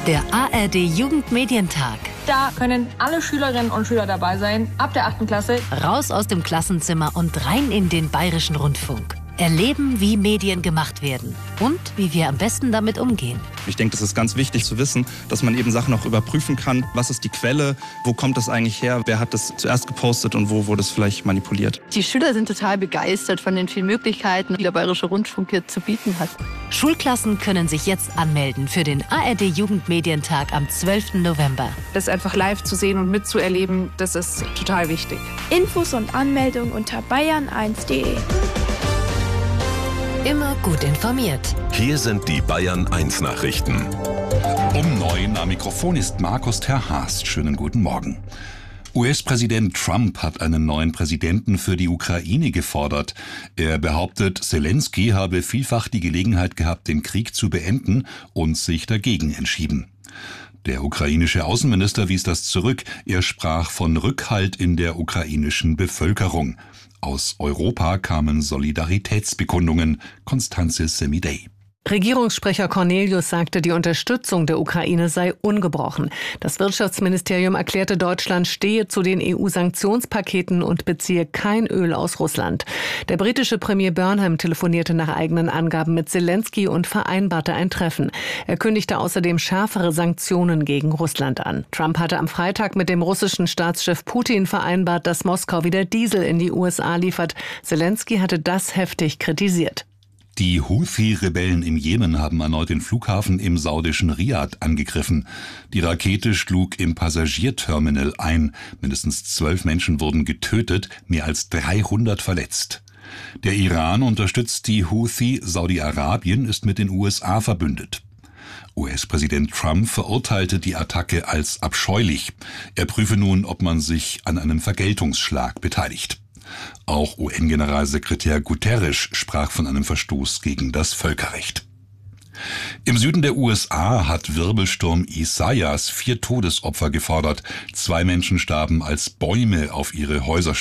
Der ARD Jugendmedientag. Da können alle Schülerinnen und Schüler dabei sein, ab der 8. Klasse. Raus aus dem Klassenzimmer und rein in den Bayerischen Rundfunk. Erleben, wie Medien gemacht werden und wie wir am besten damit umgehen. Ich denke, das ist ganz wichtig zu wissen, dass man eben Sachen auch überprüfen kann. Was ist die Quelle? Wo kommt das eigentlich her? Wer hat das zuerst gepostet und wo wurde es vielleicht manipuliert? Die Schüler sind total begeistert von den vielen Möglichkeiten, die der Bayerische Rundfunk hier zu bieten hat. Schulklassen können sich jetzt anmelden für den ARD Jugendmedientag am 12. November. Das einfach live zu sehen und mitzuerleben, das ist total wichtig. Infos und Anmeldung unter bayern1.de. Immer gut informiert. Hier sind die Bayern 1 Nachrichten. Um 9 am Mikrofon ist Markus Terhaast. Schönen guten Morgen. US-Präsident Trump hat einen neuen Präsidenten für die Ukraine gefordert. Er behauptet, Selenskyj habe vielfach die Gelegenheit gehabt, den Krieg zu beenden und sich dagegen entschieden. Der ukrainische Außenminister wies das zurück. Er sprach von Rückhalt in der ukrainischen Bevölkerung. Aus Europa kamen Solidaritätsbekundungen. Constanze Semidey. Regierungssprecher Cornelius sagte, die Unterstützung der Ukraine sei ungebrochen. Das Wirtschaftsministerium erklärte, Deutschland stehe zu den EU-Sanktionspaketen und beziehe kein Öl aus Russland. Der britische Premier Burnham telefonierte nach eigenen Angaben mit Selenskyj und vereinbarte ein Treffen. Er kündigte außerdem schärfere Sanktionen gegen Russland an. Trump hatte am Freitag mit dem russischen Staatschef Putin vereinbart, dass Moskau wieder Diesel in die USA liefert. Selenskyj hatte das heftig kritisiert. Die Houthi-Rebellen im Jemen haben erneut den Flughafen im saudischen Riad angegriffen. Die Rakete schlug im Passagierterminal ein. Mindestens 12 Menschen wurden getötet, mehr als 300 verletzt. Der Iran unterstützt die Houthi, Saudi-Arabien ist mit den USA verbündet. US-Präsident Trump verurteilte die Attacke als abscheulich. Er prüfe nun, ob man sich an einem Vergeltungsschlag beteiligt. Auch UN-Generalsekretär Guterres sprach von einem Verstoß gegen das Völkerrecht. Im Süden der USA hat Wirbelsturm Isaias 4 Todesopfer gefordert. 2 Menschen starben, als Bäume auf ihre Häuser